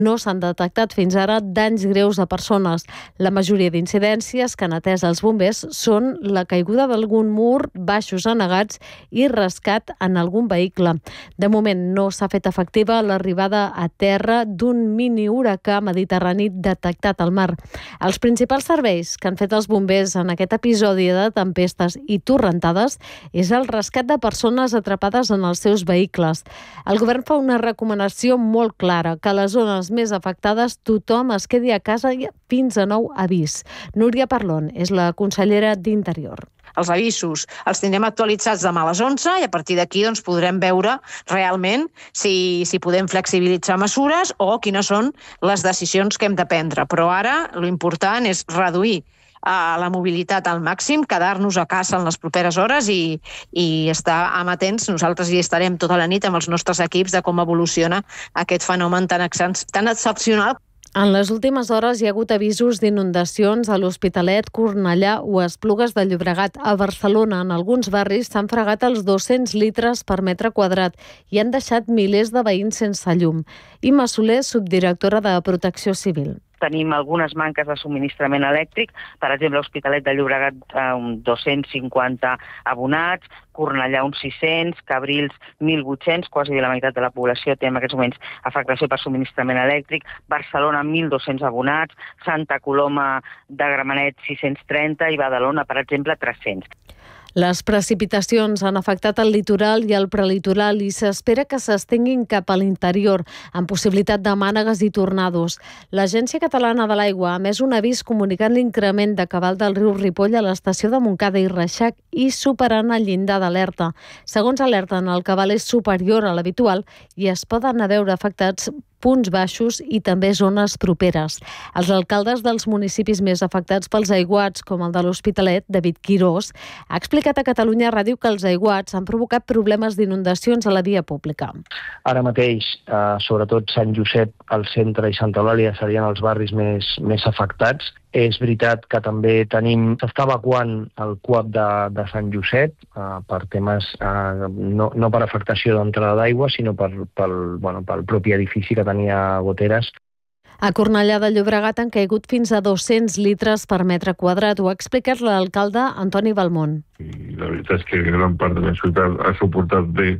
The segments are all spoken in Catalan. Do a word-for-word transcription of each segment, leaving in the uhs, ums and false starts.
No s'han detectat fins ara danys greus a persones. La majoria d'incidències que han atès els bombers són la caiguda d'algun mur, baixos anegats i rescat en algun vehicle. De moment no s'ha fet efectiva l'arribada a terra d'un mini huracà mediterrani detectat al mar. Els principals serveis que han fet els bombers en aquest episodi de tempestes i torrentades és el rescat de persones atrapades en els seus vehicles. El govern fa una recomanació molt clara, que a les zones més afectades tothom es quedi a casa fins a nou avís. Núria Parlon és la consellera d'Interior. Els avisos els tindrem actualitzats demà a les onze i a partir d'aquí doncs, podrem veure realment si, si podem flexibilitzar mesures o quines són les decisions que hem de prendre. Però ara l'important és reduir a la mobilitat al màxim, quedar-nos a casa en les properes hores i, i estar amatents. Nosaltres hi estarem tota la nit amb els nostres equips de com evoluciona aquest fenomen tan, tan excepcional. En les últimes hores hi ha hagut avisos d'inundacions a l'Hospitalet, Cornellà o Esplugues de Llobregat. A Barcelona, en alguns barris, s'han fregat els dos-cents litres per metre quadrat i han deixat milers de veïns sense llum. Imma Soler, subdirectora de Protecció Civil. Tenim algunes manques de subministrament elèctric, per exemple, a l'Hospitalet de Llobregat eh, dos-cents cinquanta abonats, Cornellà uns sis-cents, Cabrils mil vuit-cents, quasi la meitat de la població té en aquests moments afectació per subministrament elèctric, Barcelona mil dos-cents abonats, Santa Coloma de Gramenet sis-cents trenta i Badalona, per exemple, tres-cents. Les precipitacions han afectat el litoral i el prelitoral i s'espera que s'estenguin cap a l'interior, amb possibilitat de mànegues i tornados. L'Agència Catalana de l'Aigua ha emès un avís comunicant l'increment de cabal del riu Ripoll a l'estació de Montcada i Reixac i superant el llindar d'alerta. Segons alerten, el cabal és superior a l'habitual i es poden veure afectats punts baixos i també zones properes. Els alcaldes dels municipis més afectats pels aiguats, com el de l'Hospitalet, David Quirós, ha explicat a Catalunya Ràdio que els aiguats han provocat problemes d'inundacions a la via pública. Ara mateix, eh, sobretot Sant Josep, el centre i Santa Eulàlia serien els barris més, més afectats. És veritat que també tenim, s'està evacuant el C U A P de, de Sant Josep eh, per temes, eh, no, no per afectació d'entrada d'aigua, sinó per, pel, bueno, pel propi edifici que tenia goteres. A Cornellà de Llobregat han caigut fins a dos-cents litres per metre quadrat. Ho ha explicat l'alcalde Antoni Balmont. I la veritat és que gran part de la ciutat ha suportat bé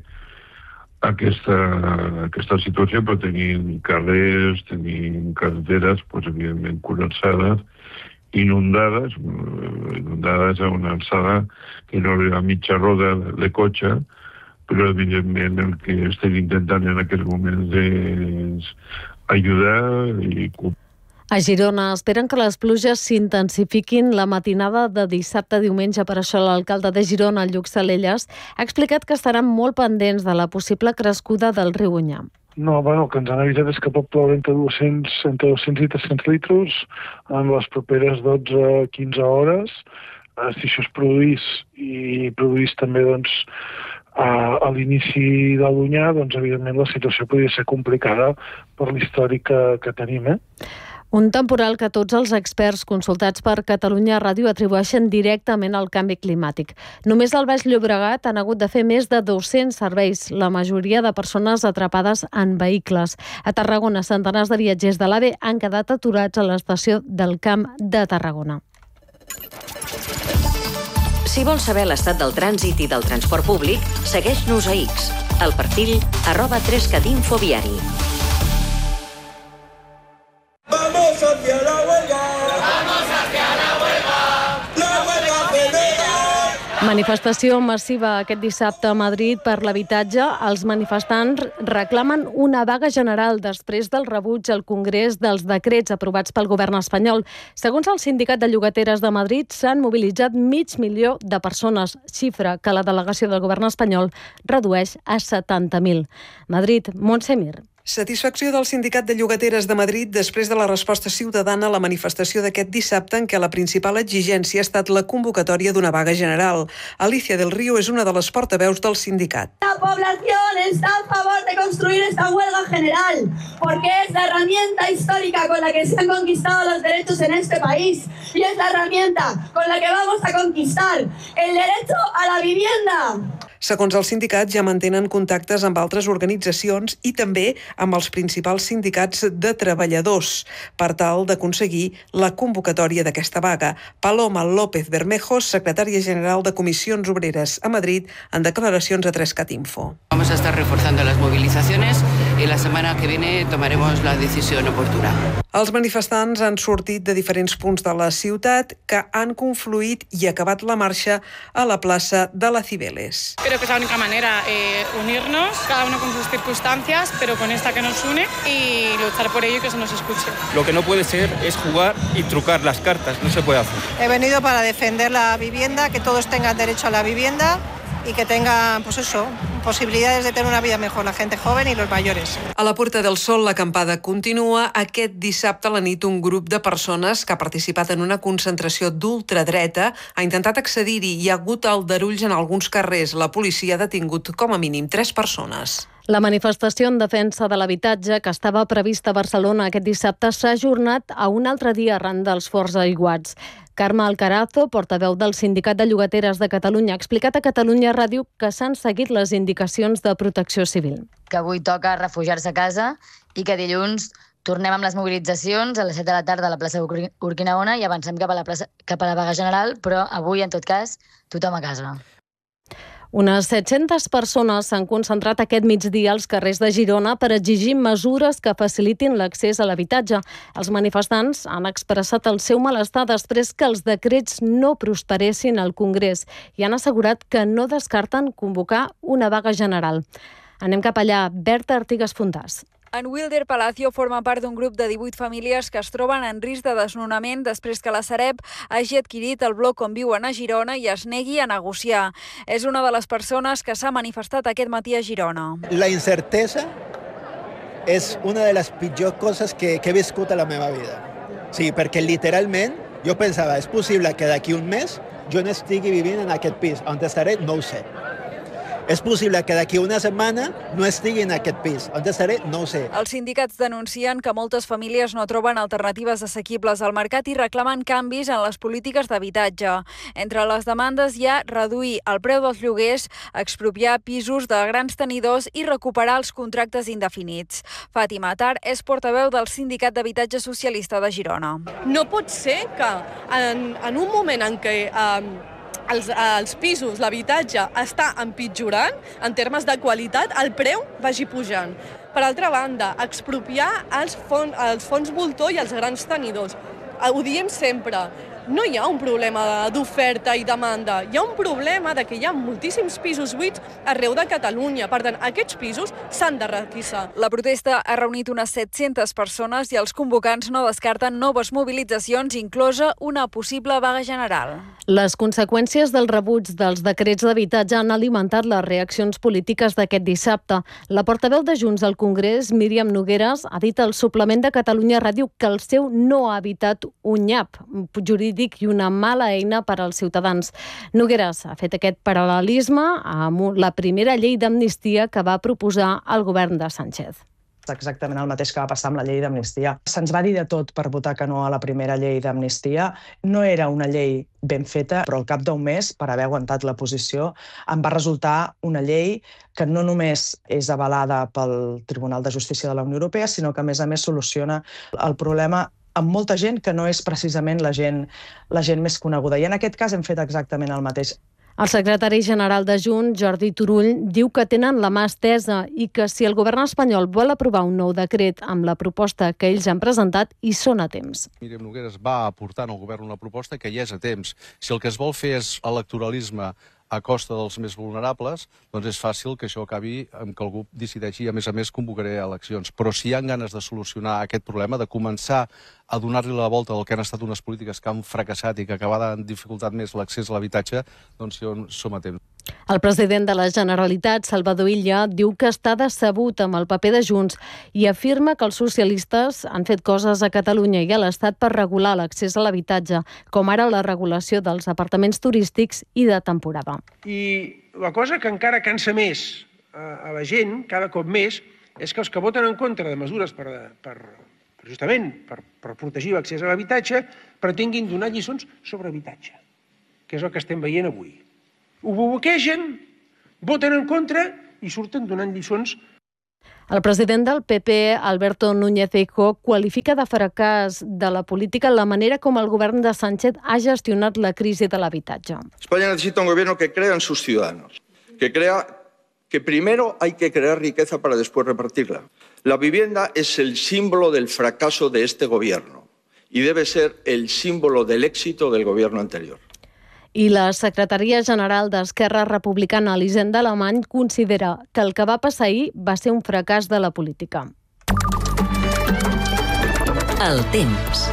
aquesta, aquesta situació, però tenim carrers, tenim carreteres, doncs, evidentment, col·lapsades, inundades, inundades a una alçada que no arriba a mitja roda de cotxe, però evidentment el que estem intentant en aquests moments és ajudar i A Girona esperen que les pluges s'intensifiquin la matinada de dissabte a diumenge. Per això l'alcalde de Girona, Lluc Salelles, ha explicat que estaran molt pendents de la possible crescuda del riu Onyar. No, bueno, el que ens han avisat és que pot ploure entre dos-cents, entre dos-cents i tres-cents litres en les properes dotze a quinze hores. Si això es produís i produís també doncs, a, a l'inici de l'Onyar, doncs evidentment la situació podria ser complicada per l'històric que, que tenim, eh? Un temporal que tots els experts consultats per Catalunya Ràdio atribueixen directament al canvi climàtic. Només al Baix Llobregat han hagut de fer més de dos-cents serveis, la majoria de persones atrapades en vehicles. A Tarragona, centenars de viatgers de l'AVE han quedat aturats a l'estació del Camp de Tarragona. Si vols saber l'estat del trànsit i del transport públic, segueix-nos a X, al perfil arroba tres cat info viari. ¡Vamos hacia la huelga! ¡Vamos hacia la huelga! ¡La huelga general! Manifestació massiva aquest dissabte a Madrid per l'habitatge. Els manifestants reclamen una vaga general després del rebuig al Congrés dels decrets aprovats pel govern espanyol. Segons el Sindicat de Llogateres de Madrid, s'han mobilitzat mig milió de persones, xifra que la delegació del govern espanyol redueix a setanta mil. Madrid, Montse Mir. Satisfacció del Sindicat de Llogateres de Madrid després de la resposta ciutadana a la manifestació d'aquest dissabte en què la principal exigència ha estat la convocatòria d'una vaga general. Alicia del Río és una de les portaveus del sindicat. La población está a favor de construir esta huelga general porque es la herramienta histórica con la que se han conquistado los derechos en este país y es la herramienta con la que vamos a conquistar el derecho a la vivienda. Segons el sindicat, ja mantenen contactes amb altres organitzacions i també amb els principals sindicats de treballadors per tal d'aconseguir la convocatòria d'aquesta vaga. Paloma López Bermejo, secretària general de Comissions Obreres a Madrid, en declaracions a tres cat info. Vamos a estar reforzando las movilizaciones y la semana que viene tomaremos la decisión oportuna. Els manifestants han sortit de diferents punts de la ciutat que han confluït i acabat la marxa a la plaça de la Cibeles. Creo que es la única manera, eh, unirnos, cada uno con sus circunstancias, pero con esta que nos une y luchar por ello y que se nos escuche. Lo que no puede ser es jugar y trucar las cartas, no se puede hacer. He venido para defender la vivienda, que todos tengan derecho a la vivienda y que tengan, pues eso, posibilidades de tener una vida mejor, la gente joven y los mayores. A la Puerta del Sol l'acampada continua. Aquest dissabte a la nit un grup de persones que ha participat en una concentració d'ultradreta ha intentat accedir-hi i hi ha hagut aldarulls en alguns carrers. La policia ha detingut com a mínim tres persones. La manifestació en defensa de l'habitatge que estava prevista a Barcelona aquest dissabte s'ha ajornat a un altre dia arran dels forts aiguats. Carme Alcarazo, portaveu del Sindicat de Llogateres de Catalunya, ha explicat a Catalunya Ràdio que s'han seguit les indicacions de Protecció Civil. Que avui toca refugiar-se a casa i que dilluns tornem amb les mobilitzacions a les set de la tarda a la plaça Urquinaona i avancem cap a la, plaça, cap a la vaga general, però avui, en tot cas, tothom a casa. Unes set-centes persones s'han concentrat aquest migdia als carrers de Girona per exigir mesures que facilitin l'accés a l'habitatge. Els manifestants han expressat el seu malestar després que els decrets no prosperessin al Congrés i han assegurat que no descarten convocar una vaga general. Anem cap allà. Berta Artigas Fontàs. En Wilder Palacio forma part d'un grup de divuit famílies que es troben en risc de desnonament després que la Sareb hagi adquirit el bloc on viuen a Girona i es negui a negociar. És una de les persones que s'ha manifestat aquest matí a Girona. La incertesa és una de les pitjors coses que, que he viscut a la meva vida. Sí, perquè literalment jo pensava, és possible que d'aquí un mes jo no estigui vivint en aquest pis. On estaré? No ho sé. És possible que d'aquí una setmana no estigui en aquest pis. On estaré? No ho sé. Els sindicats denuncien que moltes famílies no troben alternatives assequibles al mercat i reclamen canvis en les polítiques d'habitatge. Entre les demandes hi ha reduir el preu dels lloguers, expropiar pisos de grans tenidors i recuperar els contractes indefinits. Fàtima Atar és portaveu del Sindicat d'Habitatge Socialista de Girona. No pot ser que en, en un moment en què eh, Els, els pisos, l'habitatge està empitjorant en termes de qualitat, el preu vagi pujant. Per altra banda, expropiar els fons, els fons voltor i els grans tenidors. Ho diem sempre, no hi ha un problema d'oferta i demanda, hi ha un problema de que hi ha moltíssims pisos buits arreu de Catalunya. Per tant, aquests pisos s'han de requisar. La protesta ha reunit unes set-centes persones i els convocants no descarten noves mobilitzacions, inclosa una possible vaga general. Les conseqüències del rebuig dels decrets d'habitatge han alimentat les reaccions polítiques d'aquest dissabte. La portaveu de Junts al Congrés, Míriam Nogueras, ha dit al suplement de Catalunya Ràdio que el seu no ha evitat un nyap jurídic i una mala eina per als ciutadans. Nogueras ha fet aquest paral·lelisme amb la primera llei d'amnistia que va proposar el govern de Sánchez. Exactament el mateix que va passar amb la llei d'amnistia. Se'ns va dir de tot per votar que no a la primera llei d'amnistia. No era una llei ben feta, però al cap d'un mes, per haver aguantat la posició, em va resultar una llei que no només és avalada pel Tribunal de Justícia de la Unió Europea, sinó que a més a més soluciona el problema amb molta gent que no és precisament la gent, la gent més coneguda. I en aquest cas hem fet exactament el mateix. El secretari general de Junts, Jordi Turull, diu que tenen la mà estesa i que si el govern espanyol vol aprovar un nou decret amb la proposta que ells han presentat, hi són a temps. Míriam Nogueras va aportant al govern una proposta que hi és a temps. Si el que es vol fer és electoralisme a costa dels més vulnerables, doncs és fàcil que això acabi amb que algú decideixi i, a més a més, convocaré eleccions. Però si hi ha ganes de solucionar aquest problema, de començar a donar-li la volta del que han estat unes polítiques que han fracassat i que acabaran dificultat més l'accés a l'habitatge, doncs sí, som a temps. El president de la Generalitat, Salvador Illa, diu que està decebut amb el paper de Junts i afirma que els socialistes han fet coses a Catalunya i a l'Estat per regular l'accés a l'habitatge, com ara la regulació dels apartaments turístics i de temporada. I la cosa que encara cansa més a la gent, cada cop més, és que els que voten en contra de mesures per, per, justament per, per protegir l'accés a l'habitatge pretenguin donar lliçons sobre habitatge, que és el que estem veient avui. Ho bloquegen voten en contra i surten donant lliçons. El president del P P, Alberto Núñez Feijóo, qualifica de fracàs de la política la manera com el govern de Sánchez ha gestionat la crisi de l'habitatge. España necesita un gobierno que crea en sus ciudadanos, que crea que primero hay que crear riqueza para después repartirla. La vivienda es el símbolo del fracaso de este gobierno y debe ser el símbolo del éxito del gobierno anterior. I la secretaria general d'Esquerra Republicana, Elisenda Alemany, considera que el que va passar ahir va ser un fracàs de la política. El temps.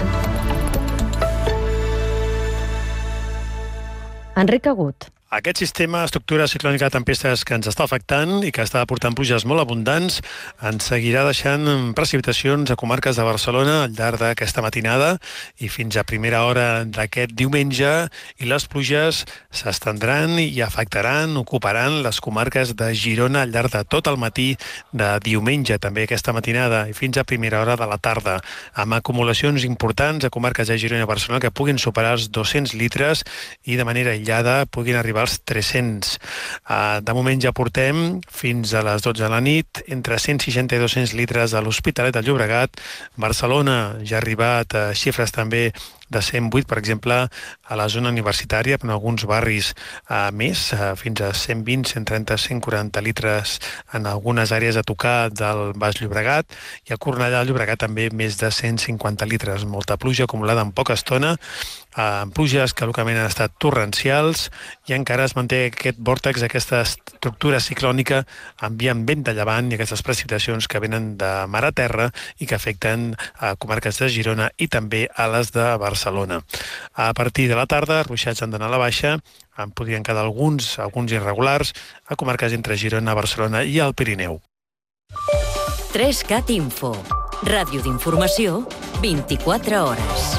Enric Agut. Aquest sistema, estructura ciclònica de tempestes que ens està afectant i que està portant pluges molt abundants, ens seguirà deixant precipitacions a comarques de Barcelona al llarg d'aquesta matinada i fins a primera hora d'aquest diumenge, i les pluges s'estendran i afectaran, ocuparan les comarques de Girona al llarg de tot el matí de diumenge, també aquesta matinada, i fins a primera hora de la tarda, amb acumulacions importants a comarques de Girona i Barcelona que puguin superar els dos-cents litres i de manera aïllada puguin arribar als tres-cents. De moment ja portem fins a les dotze de la nit entre cent seixanta i dos-cents litres a l'Hospitalet de Llobregat. Barcelona ja ha arribat a xifres també de cent vuit, per exemple, a la zona universitària, en alguns barris eh, més, eh, fins a cent vint, cent trenta, cent quaranta litres en algunes àrees a tocar del Baix Llobregat, i a Cornellà de Llobregat també més de cent cinquanta litres. Molta pluja acumulada en poca estona, eh, pluges que localment han estat torrencials, i encara es manté aquest vòrtex, aquesta estructura ciclònica enviant vent de llevant i aquestes precipitacions que venen de mar a terra i que afecten a comarques de Girona i també a les de Barcelona. Barcelona. A partir de la tarda, ruixats han d'anar a la baixa, en podrien quedar alguns, alguns irregulars, a comarques entre Girona, Barcelona i el Pirineu. tres cat Info. Ràdio d'informació, vint-i-quatre hores.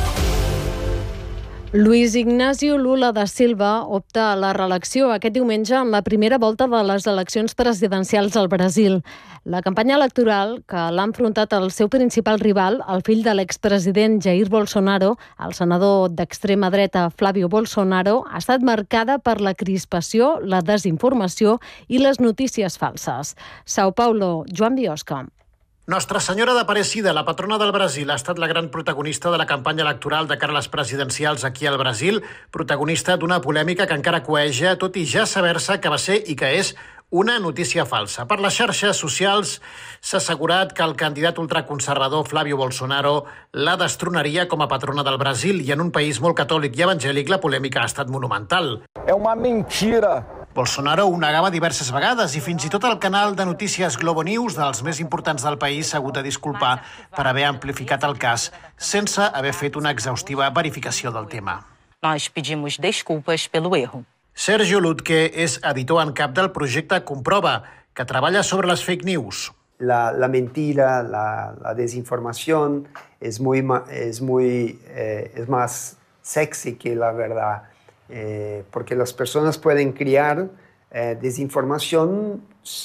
Luis Ignacio Lula da Silva opta a la reelecció aquest diumenge en la primera volta de les eleccions presidencials al Brasil. La campanya electoral, que l'ha enfrontat el seu principal rival, el fill de l'expresident Jair Bolsonaro, el senador d'extrema dreta Flávio Bolsonaro, ha estat marcada per la crispació, la desinformació i les notícies falses. São Paulo, Joan Biosca. Nostra Senyora d'Aparecida, la patrona del Brasil, ha estat la gran protagonista de la campanya electoral de cara a les presidencials aquí al Brasil, protagonista d'una polèmica que encara coeja, tot i ja saber-se que va ser i que és una notícia falsa. Per les xarxes socials s'ha assegurat que el candidat ultraconservador Flávio Bolsonaro la destronaria com a patrona del Brasil, i en un país molt catòlic i evangèlic la polèmica ha estat monumental. És una mentira. Bolsonaro ho negava diverses vegades i fins i tot el canal de notícies Globo News, dels més importants del país, s'ha hagut de disculpar per haver amplificat el cas sense haver fet una exhaustiva verificació del tema. Nós pedimos desculpas pelo erro. Sergio Lutke és editor en cap del projecte Comprova, que treballa sobre les fake news. La, la mentira, la, la desinformación es, muy, es, muy, eh, es más sexy que la verdad. Eh, porque las personas pueden crear eh, desinformación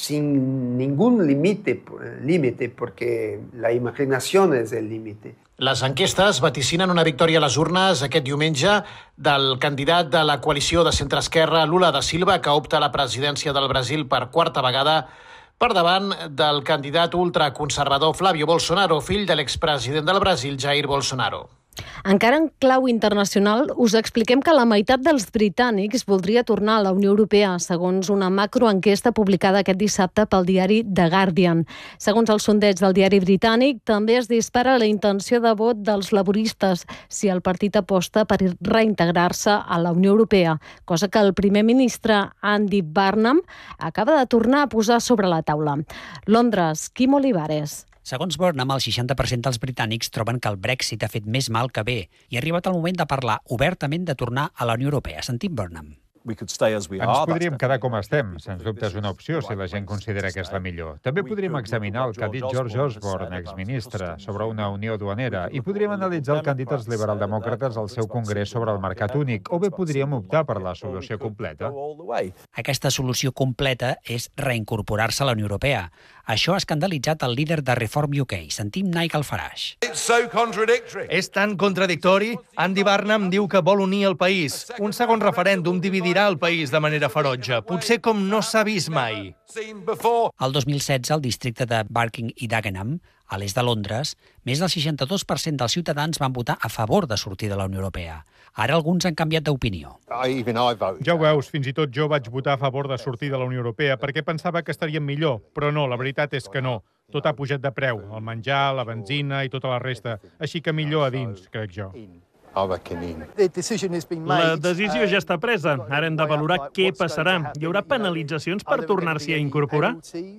sin ningún límite, límite, porque la imaginación es el límite. Les enquestes vaticinen una victòria a les urnes aquest diumenge del candidat de la coalició de centre-esquerra Lula da Silva, que opta a la presidència del Brasil per quarta vegada, per davant del candidat ultraconservador Flávio Bolsonaro, fill de l'expresident del Brasil, Jair Bolsonaro. Encara en clau internacional, us expliquem que la meitat dels britànics voldria tornar a la Unió Europea, segons una macroenquesta publicada aquest dissabte pel diari The Guardian. Segons el sondeig del diari britànic, també es dispara la intenció de vot dels laboristes si el partit aposta per reintegrar-se a la Unió Europea, cosa que el primer ministre Andy Burnham acaba de tornar a posar sobre la taula. Londres, Quim Olivares. Segons Burnham, el seixanta per cent dels britànics troben que el Brexit ha fet més mal que bé i ha arribat el moment de parlar obertament de tornar a la Unió Europea. Sentim Burnham. Ens podríem quedar com estem. Sens dubte és una opció si la gent considera que és la millor. També podríem examinar el que ha dit George Osborne, exministre, sobre una unió duanera, i podríem analitzar el que han dit els liberaldemòcrates al seu congrés sobre el mercat únic, o bé podríem optar per la solució completa. Aquesta solució completa és reincorporar-se a la Unió Europea. Això ha escandalitzat el líder de Reform U K. Sentim Nigel Farage. És tan contradictori. Andy Burnham diu que vol unir el país. Un segon referèndum dividirà envairar el país de manera ferotge, potser com no s'ha vist mai. El dos mil setze, al districte de Barking i Dagenham, a l'est de Londres, més del seixanta-dos per cent dels ciutadans van votar a favor de sortir de la Unió Europea. Ara alguns han canviat d'opinió. Ja ho veus, fins i tot jo vaig votar a favor de sortir de la Unió Europea perquè pensava que estaríem millor, però no, la veritat és que no. Tot ha pujat de preu, el menjar, la benzina i tota la resta, així que millor a dins, crec jo. La decisió ja està presa. Ara hem de valorar què passarà. Hi haurà penalitzacions per tornar-s'hi a incorporar?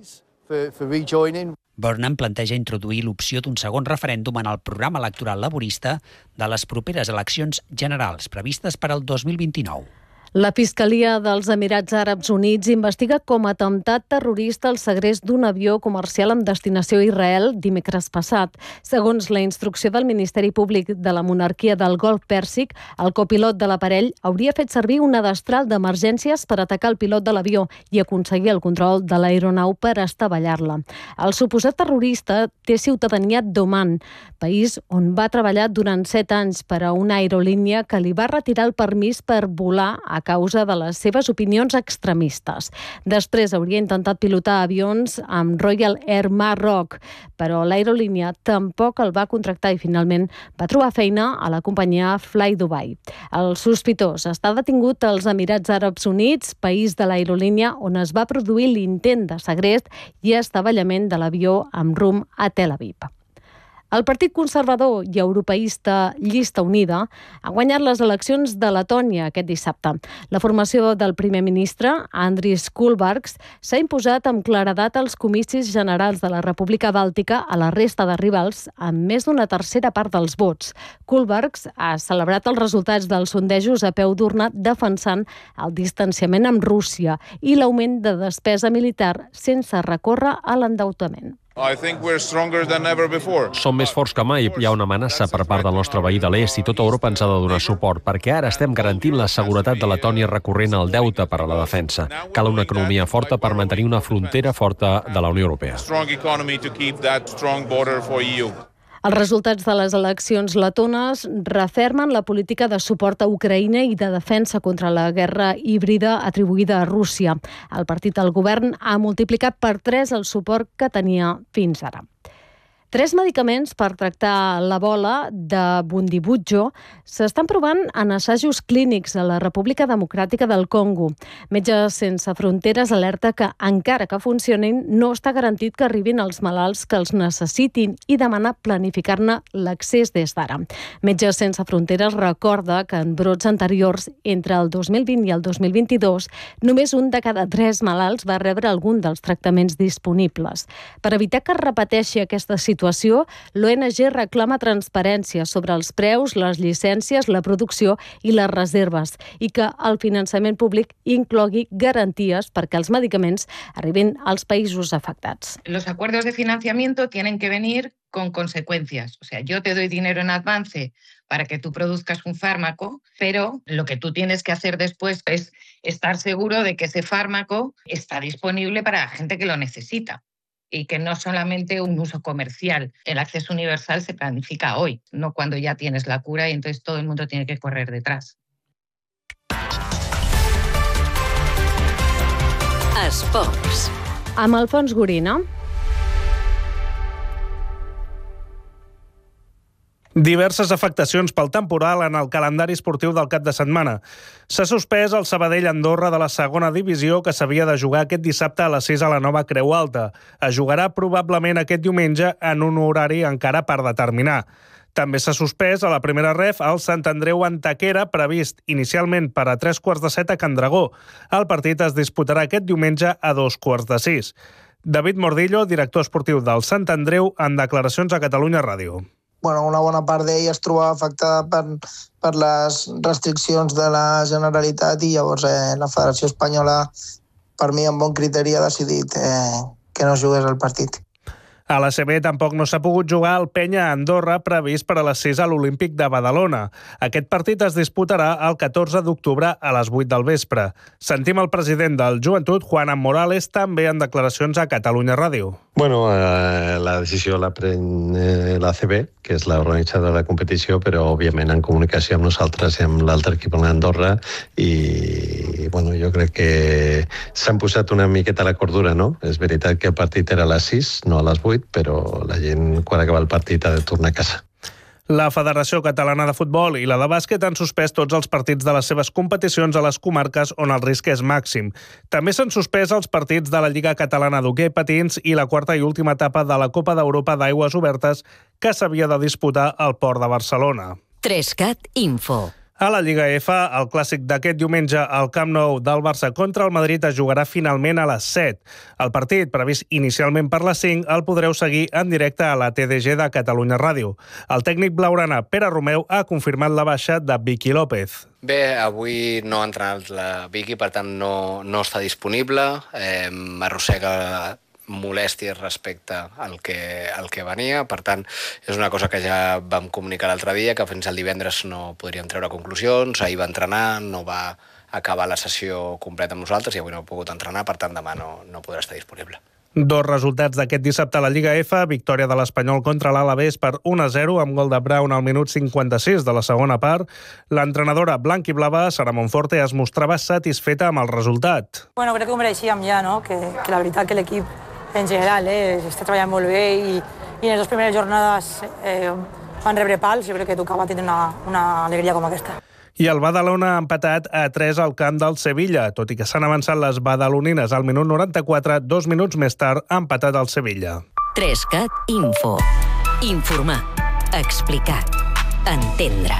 Burnham planteja introduir l'opció d'un segon referèndum en el programa electoral laborista de les properes eleccions generals previstes per al dos mil vint-i-nou. La Fiscalia dels Emirats Àrabs Units investiga com a atemptat terrorista el segrest d'un avió comercial amb destinació a Israel dimecres passat. Segons la instrucció del Ministeri Públic de la Monarquia del Golf Pèrsic, el copilot de l'aparell hauria fet servir una destral d'emergències per atacar el pilot de l'avió i aconseguir el control de l'aeronau per estavellar-la. El suposat terrorista té ciutadania d'Oman, país on va treballar durant set anys per a una aerolínia que li va retirar el permís per volar a causa de les seves opinions extremistes. Després hauria intentat pilotar avions amb Royal Air Maroc, però l'aerolínia tampoc el va contractar i finalment va trobar feina a la companyia Fly Dubai. El sospitós està detingut als Emirats Àrabs Units, país de l'aerolínia on es va produir l'intent de segrest i estavellament de l'avió amb rumb a Tel Aviv. El Partit Conservador i Europeista Llista Unida ha guanyat les eleccions de Letònia aquest dissabte. La formació del primer ministre, Andris Kulbargs, s'ha imposat amb claredat als comicis generals de la República Bàltica a la resta de rivals amb més d'una tercera part dels vots. Kulbargs ha celebrat els resultats dels sondejos a peu d'urna defensant el distanciament amb Rússia i l'augment de despesa militar sense recórrer a l'endeutament. Som més forts que mai. Hi ha una amenaça per part del nostre veí de l'est i tota Europa ens ha de donar suport, perquè ara estem garantint la seguretat de Letònia recorrent al deute per a la defensa. Cal una economia forta per mantenir una frontera forta de la Unió Europea. Els resultats de les eleccions letones refermen la política de suport a Ucraïna i de defensa contra la guerra híbrida atribuïda a Rússia. El partit al govern ha multiplicat per tres el suport que tenia fins ara. Tres medicaments per tractar l'Ebola de Bundibugyo s'estan provant en assajos clínics a la República Democràtica del Congo. Metges Sense Fronteres alerta que, encara que funcionin, no està garantit que arribin als malalts que els necessitin i demana planificar-ne l'accés des d'ara. Metges Sense Fronteres recorda que en brots anteriors, entre el dos mil vint i el dos mil vint-i-dos, només un de cada tres malalts va rebre algun dels tractaments disponibles. Per evitar que es repeteixi aquesta situació, l'O N G reclama transparència sobre els preus, les llicències, la producció i les reserves i que el finançament públic inclogui garanties perquè els medicaments arribin als països afectats. Los acuerdos de financiamiento tienen que venir con consecuencias. O sea, yo te doy dinero en avance para que tú produzcas un fármaco, pero lo que tú tienes que hacer después es estar seguro de que ese fármaco está disponible para la gente que lo necesita. Y que no solamente un uso comercial. El acceso universal se planifica hoy, no cuando ya tienes la cura y entonces todo el mundo tiene que correr detrás. Esports. Amb Alfons Gorina. Diverses afectacions pel temporal en el calendari esportiu del cap de setmana. S'ha suspès el Sabadell-Andorra de la segona divisió que s'havia de jugar aquest dissabte a les sis a la nova Creu Alta. Es jugarà probablement aquest diumenge en un horari encara per determinar. També s'ha suspès a la primera ref el Sant Andreu Antequera, previst inicialment per a tres quarts de set a Can Dragó. El partit es disputarà aquest diumenge a dos quarts de sis. David Mordillo, director esportiu del Sant Andreu, en declaracions a Catalunya Ràdio. Bueno, una bona part d'ell es trobava afectada per, per les restriccions de la Generalitat i llavors eh, la Federació Espanyola, per mi amb bon criteri, ha decidit eh, que no jugués el partit. A la C B tampoc no s'ha pogut jugar el Penya a Andorra previst per a les sis a l'Olímpic de Badalona. Aquest partit es disputarà el catorze d'octubre a les vuit del vespre. Sentim el president del Joventut, Juan Morales, també en declaracions a Catalunya Ràdio. Bueno, eh, la decisió la pren eh, la C B, que és l'organitzadora de la competició, però òbviament en comunicació amb nosaltres i amb l'altre equip d'Andorra, i bueno, jo crec que s'han posat una miqueta a la cordura, no? És veritat que el partit era a les sis, no a les vuit, però la gent, quan acaba el partit, ha de tornar a casa. La Federació Catalana de Futbol i la de Bàsquet han suspès tots els partits de les seves competicions a les comarques on el risc és màxim. També s'han suspès els partits de la Lliga Catalana d'Hoquei Patins i la quarta i última etapa de la Copa d'Europa d'Aigües Obertes que s'havia de disputar al Port de Barcelona. Trescat Info. A la Lliga F, el clàssic d'aquest diumenge al Camp Nou del Barça contra el Madrid es jugarà finalment a les set. El partit, previst inicialment per les cinc, el podreu seguir en directe a la T D G de Catalunya Ràdio. El tècnic blaugrana Pere Romeu ha confirmat la baixa de Vicky López. Bé, avui no ha entrenat la Vicky, per tant no, no està disponible. Eh, arrossega molèsties respecte al que, al que venia. Per tant, és una cosa que ja vam comunicar l'altre dia, que fins al divendres no podríem treure conclusions. Ahir va entrenar, no va acabar la sessió completa amb nosaltres i avui no ha pogut entrenar, per tant demà no, no podrà estar disponible. Dos resultats d'aquest dissabte a la Lliga F, victòria de l'Espanyol contra l'Alavés per un a zero amb gol de Brown al minut cinquanta-sis de la segona part. L'entrenadora blanquiblava, Sara Monforte, es mostrava satisfeta amb el resultat. Bueno, crec que ho mereixíem ja, no? Que, que la veritat que l'equip en general eh, està treballant molt bé i, i en les dues primeres jornades eh, van rebre pals. Jo crec que tocava tindre una, una alegria com aquesta. I el Badalona ha empatat a tres al camp del Sevilla, tot i que s'han avançat les badalonines al minut noranta-quatre, dos minuts més tard ha empatat el Sevilla. Trescat Info. Informar. Explicar. Entendre.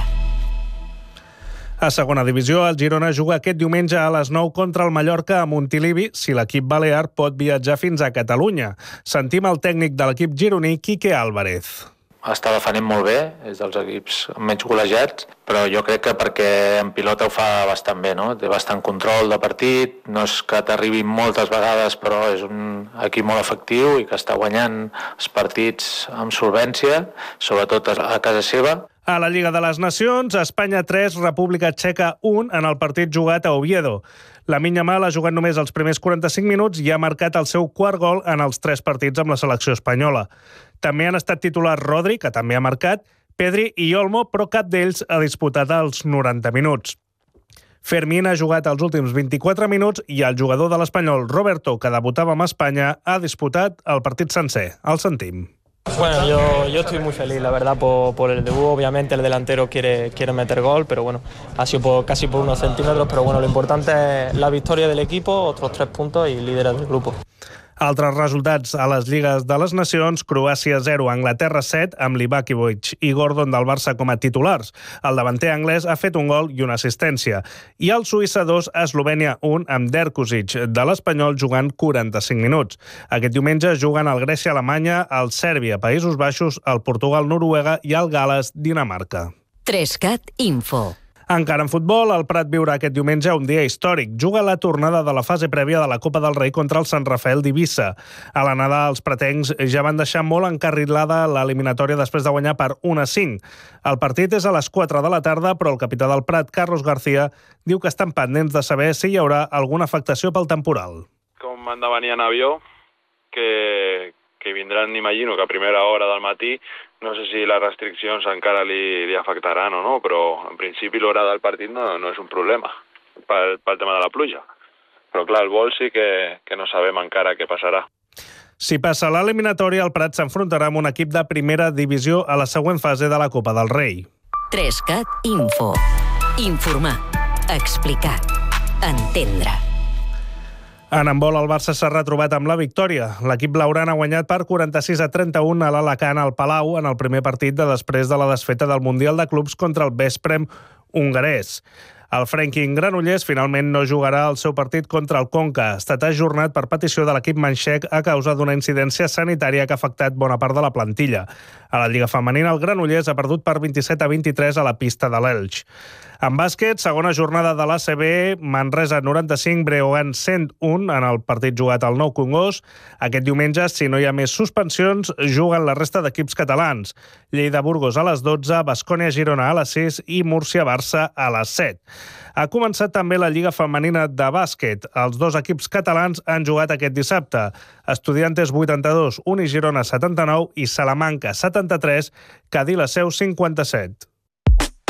A segona divisió, el Girona juga aquest diumenge a les nou contra el Mallorca a Montilivi, si l'equip balear pot viatjar fins a Catalunya. Sentim el tècnic de l'equip gironí, Quique Álvarez. Està defendent molt bé, és dels equips menys golejats, però jo crec que perquè en pilota ho fa bastant bé, no? Té bastant control de partit, no és que t'arribi moltes vegades, però és un equip molt efectiu i que està guanyant els partits amb solvència, sobretot a casa seva. A la Lliga de les Nacions, Espanya tres, República Txeca un en el partit jugat a Oviedo. Lamine Yamal ha jugat només els primers quaranta-cinc minuts i ha marcat el seu quart gol en els tres partits amb la selecció espanyola. També han estat titulars Rodri, que també ha marcat, Pedri i Olmo, però cap d'ells ha disputat els noranta minuts. Fermín ha jugat els últims vint-i-quatre minuts i el jugador de l'Espanyol, Roberto, que debutava amb Espanya, ha disputat el partit sencer. El sentim. Bueno, yo, yo estoy muy feliz, la verdad, por, por el debut. Obviamente el delantero quiere, quiere meter gol, pero bueno, ha sido por, casi por unos centímetros, pero bueno, lo importante es la victoria del equipo, otros tres puntos y líderes del grupo. Altres resultats a les Lligues de les Nacions, Croàcia zero, Anglaterra set, amb Livakovic i Gordon del Barça com a titulars. El davanter anglès ha fet un gol i una assistència. I el Suïssa dos, Eslovènia un, amb Derkusic de l'Espanyol jugant quaranta-cinc minuts. Aquest diumenge juguen el Grècia-Alemanya, el Sèrbia, Països Baixos, el Portugal-Noruega i el Gal·les, Dinamarca. Trescat Info. Encara en futbol, el Prat viurà aquest diumenge un dia històric. Juga la tornada de la fase prèvia de la Copa del Rei contra el Sant Rafael d'Eivissa. A l'anada, els pratencs ja van deixar molt encarrilada l'eliminatòria després de guanyar per un a cinc. El partit és a les quatre de la tarda, però el capità del Prat, Carlos García, diu que estan pendents de saber si hi haurà alguna afectació pel temporal. Com han de venir en avió, que, que vindran, imagino, que a primera hora del matí. No sé si les restriccions encara li, li afectaran o no, però en principi l'hora del partit no, no és un problema pel, pel tema de la pluja. Però clar, el vol sí que, que no sabem encara què passarà. Si passa l'eliminatòria, el Prat s'enfrontarà amb un equip de primera divisió a la següent fase de la Copa del Rei. Trescat Info. Informar. Explicar. Entendre. En handbol, el Barça s'ha retrobat amb la victòria. L'equip blaugrana ha guanyat per quaranta-sis a trenta-un a l'Alacant al Palau en el primer partit de després de la desfeta del Mundial de Clubs contra el Veszprém hongarès. El Franking Granollers finalment no jugarà el seu partit contra el Conca. Ha estat ajornat per petició de l'equip manxec a causa d'una incidència sanitària que ha afectat bona part de la plantilla. A la Lliga Femenina, el Granollers ha perdut per vint-i-set a vint-i-tres a la pista de l'Elx. En bàsquet, segona jornada de l'A C B, Manresa noranta-cinc, Breogán cent un en el partit jugat al Nou Congost. Aquest diumenge, si no hi ha més suspensions, juguen la resta d'equips catalans. Lleida-Burgos a les dotze, Baskonia-Girona a les sis i Múrcia-Barça a les set. Ha començat també la Lliga Femenina de bàsquet. Els dos equips catalans han jugat aquest dissabte. Estudiantes vuitanta-dos, Unigirona setanta-nou i Salamanca setanta-tres, Cadí la Seu cinquanta-set.